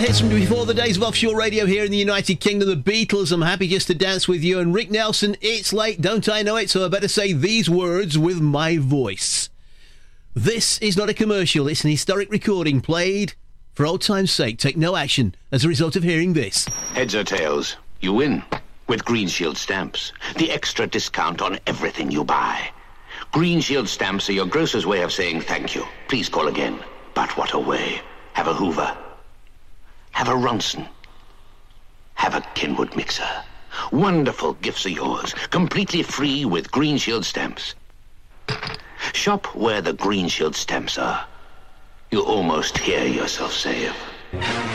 hits from before the days of offshore radio here in the United Kingdom. The Beatles, I'm happy just to dance with you. And Rick Nelson, it's late, don't I know it? So I better say these words with my voice. This is not a commercial, it's an historic recording played for old time's sake. Take no action as a result of hearing this. Heads or tails, you win with Green Shield stamps. The extra discount on everything you buy. Green Shield stamps are your grocer's way of saying thank you. Please call again. But what a way. Have a Hoover. Have a Ronson. Have a Kenwood mixer. Wonderful gifts are yours. Completely free with Green Shield stamps. Shop where the Green Shield stamps are. You almost hear yourself say it.